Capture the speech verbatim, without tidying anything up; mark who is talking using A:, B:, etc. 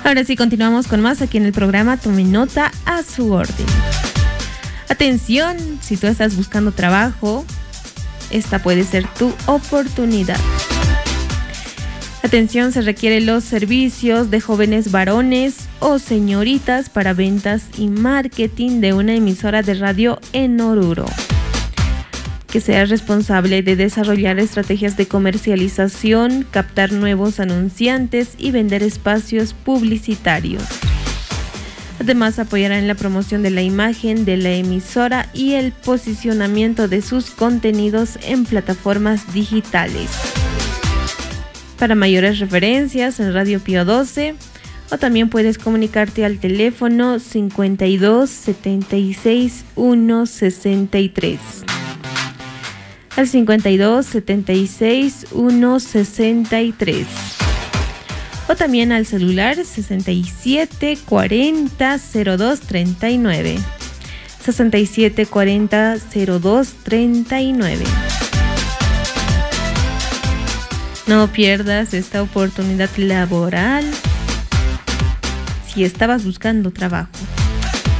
A: Ahora sí, continuamos con más aquí en el programa Tome Nota, a su orden. Atención, si tú estás buscando trabajo, esta puede ser tu oportunidad. Atención, se requieren los servicios de jóvenes varones o señoritas para ventas y marketing de una emisora de radio en Oruro. Que sea responsable de desarrollar estrategias de comercialización, captar nuevos anunciantes y vender espacios publicitarios. Además, apoyará en la promoción de la imagen de la emisora y el posicionamiento de sus contenidos en plataformas digitales. Para mayores referencias en Radio Pío doce, o también puedes comunicarte al teléfono cincuenta y dos, setenta y seis, uno, sesenta y tres. Al cincuenta y dos, setenta y seis, uno, sesenta y tres. O también al celular sesenta y siete, cuarenta, cero dos, treinta y nueve. sesenta y siete, cuarenta, cero dos, treinta y nueve. No pierdas esta oportunidad laboral si estabas buscando trabajo.